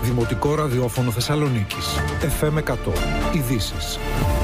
Δημοτικό ραδιόφωνο Θεσσαλονίκης. FM 100. Ειδήσεις.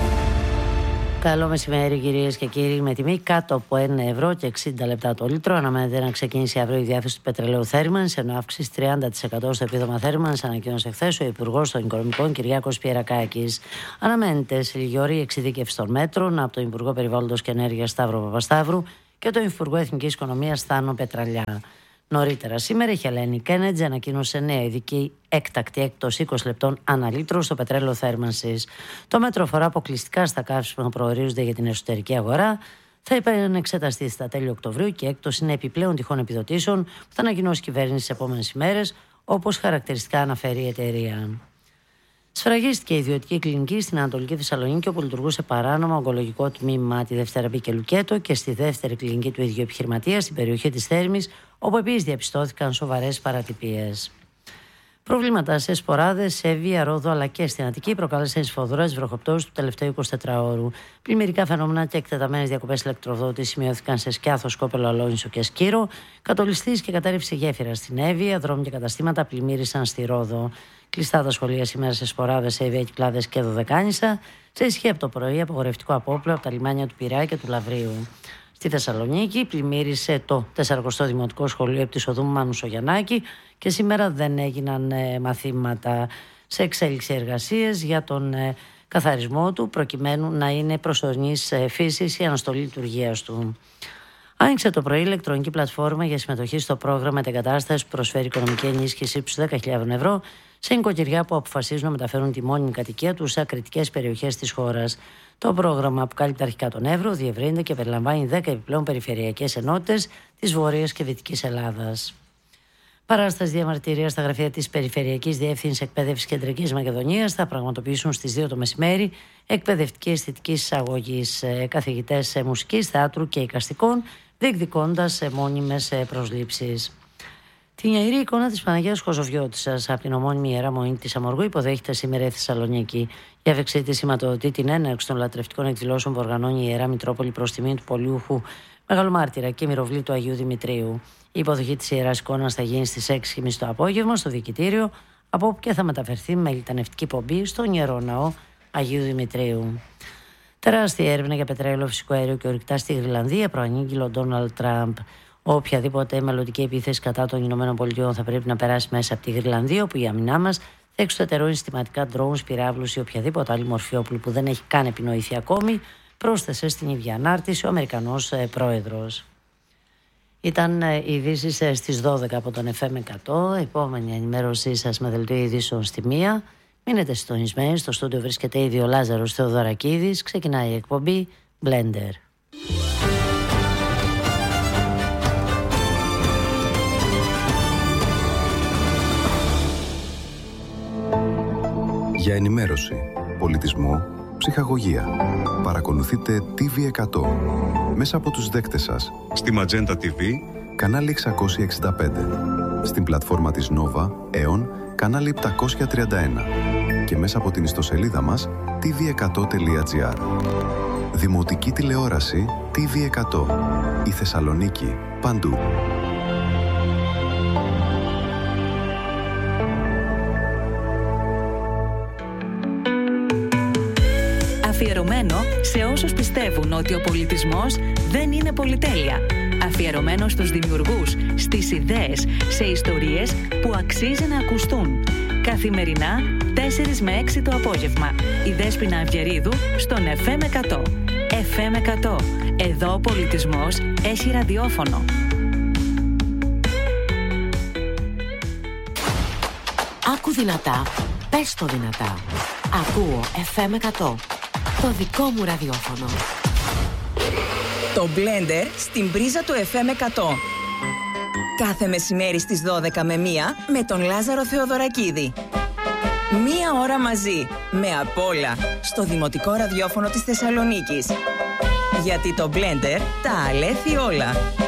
Καλό μεσημέρι, κυρίες και κύριοι. Με τιμή κάτω από 1 ευρώ και 60 λεπτά το λίτρο, αναμένεται να ξεκινήσει αύριο η διάθεση του πετρελαίου θέρμανσης, ενώ αύξηση 30% στο επίδομα θέρμανσης ανακοίνωσε χθες ο Υπουργός των Οικονομικών Κυριάκος Πιερακάκης. Αναμένεται σε λίγη ώρα η εξειδίκευση των μέτρων από τον Υπουργό Περιβάλλοντος και Ενέργειας Σταύρο Παπασταύρου και τον Υπουργό Εθνικής Οικονομίας Θάνο Πετραλιά. Νωρίτερα σήμερα η Hellenic Energy ανακοίνωσε νέα ειδική έκτακτη έκπτωση 20 λεπτών ανά λίτρο στο πετρέλαιο θέρμανσης. Το μέτρο αφορά αποκλειστικά στα καύσιμα που προορίζονται για την εσωτερική αγορά. Θα επανεξεταστεί στα τέλη Οκτωβρίου και η έκπτωση είναι επιπλέον τυχών επιδοτήσεων που θα ανακοινώσει η κυβέρνηση τις επόμενες ημέρες, όπως χαρακτηριστικά αναφέρει η εταιρεία. Σφραγίστηκε η ιδιωτική κλινική στην Ανατολική Θεσσαλονίκη, όπου λειτουργούσε παράνομα ογκολογικό τμήμα. Τη Δευτέρα μπήκε λουκέτο και στη δεύτερη κλινική του ίδιου επιχειρηματία στην περιοχή της Θέρμης, όπου επίσης διαπιστώθηκαν σοβαρές παρατυπίες. Προβλήματα σε Σποράδες, Εύβοια, Ρόδο αλλά και στην Αττική προκάλεσαν σφοδρές τις βροχοπτώσεις του τελευταίου 24ωρου. Πλημμυρικά φαινόμενα και εκτεταμένες διακοπές ηλεκτροδότης σημειώθηκαν σε Σκιάθο, Σκόπελο, Αλόνισο και Σκύρο. Κατολιστής και κατάρρευση γέφυρα στην Εύβοια, δρόμοι και καταστήματα πλημμύρισαν στη Ρόδο. Κλειστά τα σχολεία σήμερα σε Σποράδες, Εύβοια, Κυκλάδες και Δωδεκάνησα. Σε ισχύ από το πρωί, απογορευτικό απόπλαιο από τα λιμάνια του Πειραιά και του Λαβρίου. Στη Θεσσαλονίκη πλημμύρισε το 40ο Δημοτικό Σχολείο επί της οδού Μάνου Σογιαννάκη και σήμερα δεν έγιναν μαθήματα. Σε εξέλιξη εργασίες για τον καθαρισμό του, προκειμένου να είναι προσωρινής φύσης η αναστολή λειτουργίας του. Άνοιξε το πρωί ηλεκτρονική πλατφόρμα για συμμετοχή στο πρόγραμμα μετεγκατάστασης που προσφέρει οικονομική ενίσχυση ύψους 10.000 ευρώ σε νοικοκυριά που αποφασίζουν να μεταφέρουν τη μόνιμη κατοικία τους σε ακριτικές περιοχές της χώρας. Το πρόγραμμα που κάλυπτε αρχικά τον Εύρο διευρύνεται και περιλαμβάνει 10 επιπλέον περιφερειακές ενότητες της Βόρειας και Δυτικής Ελλάδας. Παράσταση διαμαρτυρίας στα γραφεία της Περιφερειακής Διεύθυνσης Εκπαίδευσης Κεντρικής Μακεδονίας θα πραγματοποιήσουν στις 2 το μεσημέρι εκπαιδευτική αισθητική εισαγωγή καθηγητές μουσικής, θεάτρου και εικαστικών, διεκδικώντας μόνιμες προσλήψεις. Την ιερή εικόνα της Παναγίας Χοζοβιώτισσας από την ομώνυμη Ιερά Μονή της Αμοργού υποδέχεται σήμερα η Θεσσαλονίκη. Η άφηξή της σηματοδοτεί την έναρξη των λατρευτικών εκδηλώσεων που οργανώνει η Ιερά Μητρόπολη προς τιμήν του Πολιούχου Μεγαλομάρτυρα και Μυροβλήτου του Αγίου Δημητρίου. Η υποδοχή της Ιεράς Εικόνας θα γίνει στις 6.30 το απόγευμα στο Διοικητήριο, από όπου και θα μεταφερθεί με λιτανευτική πομπή στον Ιερό Ναό Αγίου Δημητρίου. Τεράστια έρευνα για πετρέλαιο, φυσικό αέριο και ορυκτά στη Γρυλανδία προανήγγειλε ο Ντόναλντ Τραμπ. Οποιαδήποτε μελλοντική επίθεση κατά των ΗΠΑ θα πρέπει να περάσει μέσα από τη Γρυλανδία, όπου η άμυνά μας θα εξωτερώνει συστηματικά ντρόουνς, πυράβλους ή οποιαδήποτε άλλη μορφή όπλου που δεν έχει καν επινοηθεί ακόμη, πρόσθεσε στην ίδια ανάρτηση ο Αμερικανός πρόεδρος. Ήταν οι ειδήσεις στις 12 από τον FM 100. Επόμενη ενημέρωσή σας με δελτίο ειδήσεων στη 1. Μείνετε συντονισμένοι. Στο στούντιο βρίσκεται ήδη ο Λάζαρος Θεοδωρακίδης. Ξεκινάει η εκπομπή Blender. Για ενημέρωση, πολιτισμό, ψυχαγωγία. Παρακολουθείτε TV100 μέσα από τους δέκτες σας. Στη Magenta TV, κανάλι 665. Στην πλατφόρμα της Nova, Aeon, κανάλι 731. Και μέσα από την ιστοσελίδα μας, tv100.gr. Δημοτική τηλεόραση TV100. Η Θεσσαλονίκη, παντού. Αφιερωμένο σε όσους πιστεύουν ότι ο πολιτισμός δεν είναι πολυτέλεια. Αφιερωμένο στους δημιουργούς, στις ιδέες, σε ιστορίες που αξίζει να ακουστούν. Καθημερινά, 4 με 6 το απόγευμα. Η Δέσποινα Αυγερίδου στον FM 100. FM 100. Εδώ ο πολιτισμός έχει ραδιόφωνο. Άκου δυνατά, πες το δυνατά. Ακούω FM 100. Το δικό μου ραδιόφωνο. Το Blender στην πρίζα του FM 100. Κάθε μεσημέρι στις 12 με 1 με τον Λάζαρο Θεοδωρακίδη. 1 ώρα μαζί, με απ' όλα, στο Δημοτικό Ραδιόφωνο της Θεσσαλονίκης. Γιατί το Blender τα αλέθει όλα.